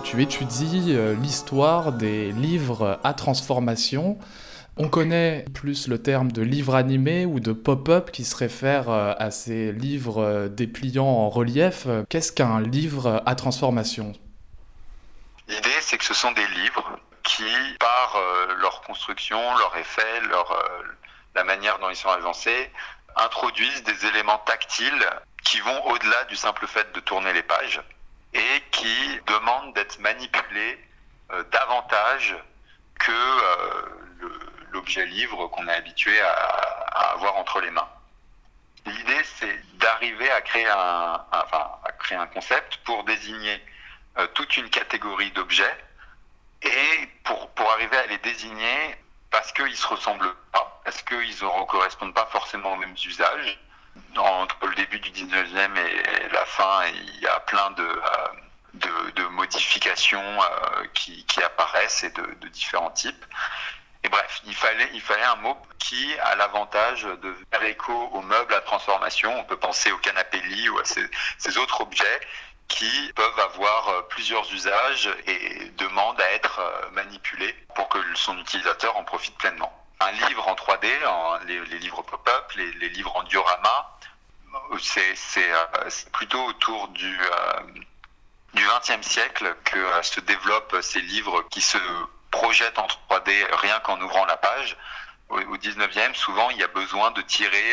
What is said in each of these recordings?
Tu étudies l'histoire des livres à transformation. On connaît plus le terme de livre animé ou de pop-up qui se réfère à ces livres dépliants en relief. Qu'est-ce qu'un livre à transformation ? L'idée, c'est que ce sont des livres qui, par leur construction, leur effet, la manière dont ils sont agencés, introduisent des éléments tactiles qui vont au-delà du simple fait de tourner les pages et qui demandent d'être manipulés davantage que l'objet livre qu'on est habitué à avoir entre les mains. L'idée, c'est d'arriver à créer un concept pour désigner toute une catégorie d'objets et pour arriver à les désigner parce qu'ils ne se ressemblent pas, parce qu'ils ne correspondent pas forcément aux mêmes usages. Entre le début du 19e et la fin, il y a plein de modifications qui apparaissent et de différents types. Et bref, il fallait un mot qui a l'avantage de faire écho aux meubles à transformation. On peut penser au canapé-lit ou à ces autres objets qui peuvent avoir plusieurs usages et demandent à être manipulés pour que son utilisateur en profite pleinement. Un livre en 3D, les livres pop-up, les livres en diorama, c'est plutôt autour du XXe siècle que se développent ces livres qui se projettent en 3D rien qu'en ouvrant la page. Au 19e, souvent, il y a besoin de tirer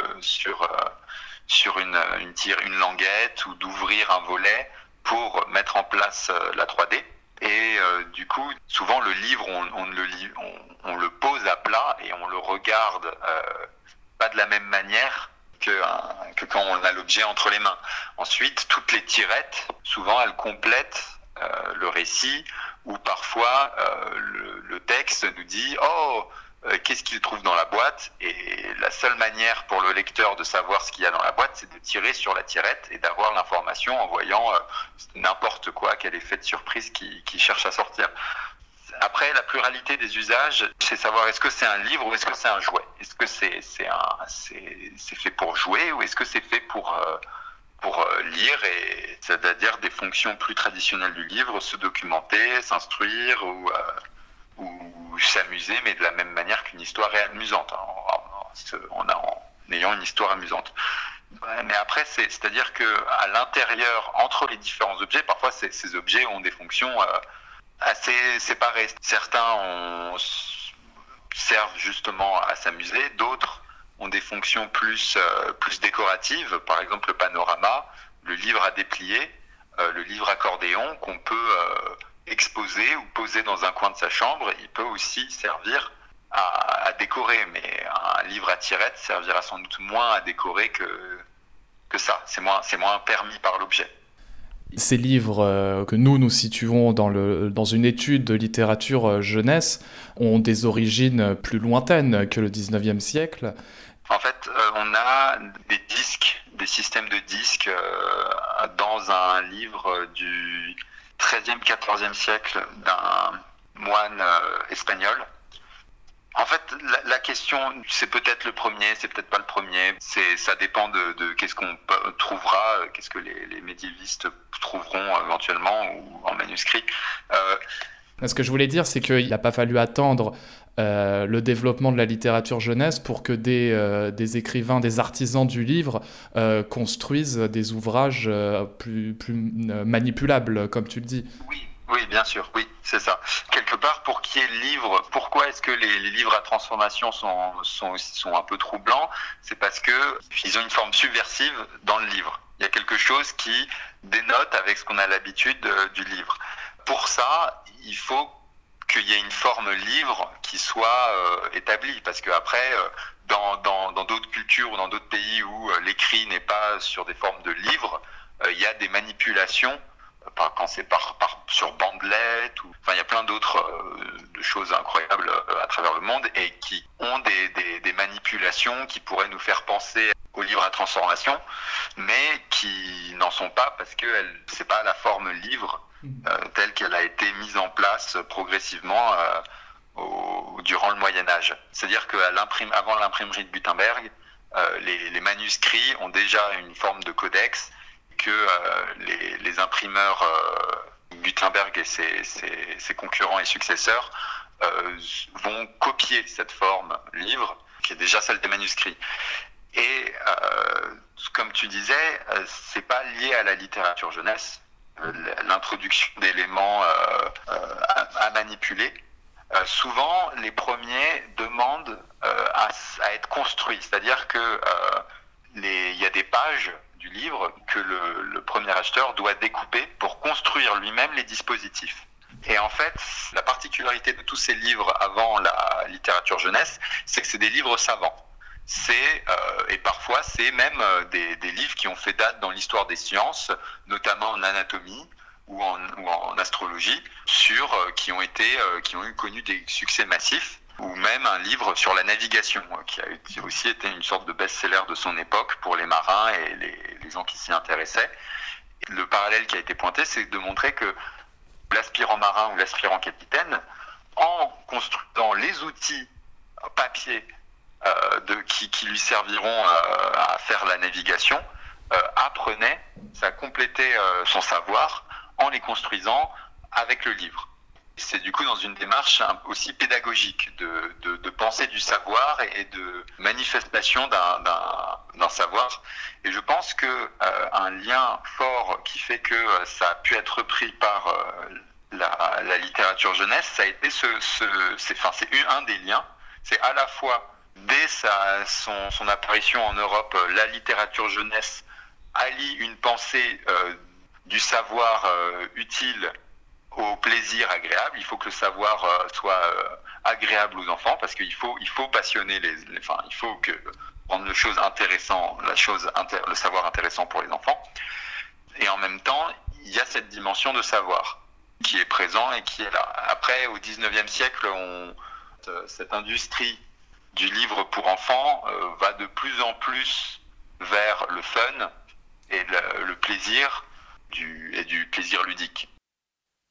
sur une languette ou d'ouvrir un volet pour mettre en place la 3D. Et du coup, souvent le livre, on le pose à plat et on le regarde pas de la même manière que quand on a l'objet entre les mains. Ensuite, toutes les tirettes, souvent elles complètent le récit ou parfois le texte nous dit « Oh, qu'est-ce qu'il trouve dans la boîte ?» Et la seule manière pour le lecteur de savoir ce qu'il y a dans la boîte, c'est de tirer sur la tirette et d'avoir l'information en voyant n'importe quoi, quel effet de surprise qui cherche à sortir. Après, la pluralité des usages, c'est savoir est-ce que c'est un livre ou est-ce que c'est un jouet ? Est-ce que c'est fait pour jouer ou est-ce que c'est fait pour lire, et c'est-à-dire des fonctions plus traditionnelles du livre, se documenter, s'instruire ou s'amuser, mais de la même manière qu'une histoire est amusante, en ayant une histoire amusante. Mais après, c'est-à-dire qu'à l'intérieur, entre les différents objets, parfois ces objets ont des fonctions assez séparées. Certains servent justement à s'amuser, d'autres ont des fonctions plus décoratives, par exemple le panorama, le livre à déplier, le livre accordéon qu'on peut exposer ou poser dans un coin de sa chambre. Il peut aussi servir à décorer, mais un livre à tirette servira sans doute moins à décorer que ça. C'est moins permis par l'objet. Ces livres que nous situons dans une étude de littérature jeunesse ont des origines plus lointaines que le 19e siècle. En fait, on a des systèmes de disques dans un livre du 13e, 14e siècle d'un moine espagnol. En fait, la question, c'est peut-être le premier, c'est peut-être pas le premier. Ça dépend de qu'est-ce qu'on trouvera, qu'est-ce que les médiévistes trouveront éventuellement ou en manuscrit. Ce que je voulais dire, c'est qu'il n'a pas fallu attendre le développement de la littérature jeunesse pour que des écrivains, des artisans du livre construisent des ouvrages plus manipulables, comme tu le dis. Oui, bien sûr, oui, c'est ça. Quelque part, pour qu'il y ait le livre, pourquoi est-ce que les livres à transformation sont un peu troublants ? C'est parce qu'ils ont une forme subversive dans le livre. Il y a quelque chose qui dénote avec ce qu'on a l'habitude du livre. Pour ça, il faut qu'il y ait une forme livre qui soit établie, parce qu'après, dans d'autres cultures ou dans d'autres pays où l'écrit n'est pas sur des formes de livres, il y a des manipulations, quand c'est sur bandelette, il y a plein d'autres de choses incroyables à travers le monde et qui ont des manipulations qui pourraient nous faire penser aux livres à transformation, mais qui n'en sont pas parce que c'est pas la forme livre telle qu'elle a été mise en place progressivement durant le Moyen-Âge. C'est-à-dire qu'avant l'imprimerie de Gutenberg, les manuscrits ont déjà une forme de codex que les imprimeurs Gutenberg et ses concurrents et successeurs vont copier cette forme livre, qui est déjà celle des manuscrits. Et comme tu disais, c'est pas lié à la littérature jeunesse, l'introduction d'éléments à manipuler. Souvent, les premiers demandent à être construits, c'est-à-dire que il y a des pages du livre que le premier acheteur doit découper pour construire lui-même les dispositifs. Et en fait, la particularité de tous ces livres avant la littérature jeunesse, c'est que c'est des livres savants. Et parfois, c'est même des livres qui ont fait date dans l'histoire des sciences, notamment en anatomie ou en astrologie, qui ont connu des succès massifs, ou même un livre sur la navigation, qui a aussi été une sorte de best-seller de son époque pour les marins et les gens qui s'y intéressaient. Le parallèle qui a été pointé, c'est de montrer que l'aspirant marin ou l'aspirant capitaine, en construisant les outils papier qui lui serviront à faire la navigation, apprenait, ça complétait son savoir en les construisant avec le livre. C'est du coup dans une démarche aussi pédagogique de pensée du savoir et de manifestation d'un savoir. Et je pense que un lien fort qui fait que ça a pu être repris par la littérature jeunesse, ça a été c'est un des liens. C'est à la fois dès son apparition en Europe, la littérature jeunesse allie une pensée du savoir utile au plaisir agréable. Il faut que le savoir soit agréable aux enfants, parce qu'il faut passionner il faut rendre le savoir intéressant pour les enfants. Et en même temps, il y a cette dimension de savoir qui est présent et qui est là. Après, au 19e siècle, cette industrie du livre pour enfants va de plus en plus vers le fun et le plaisir du plaisir ludique.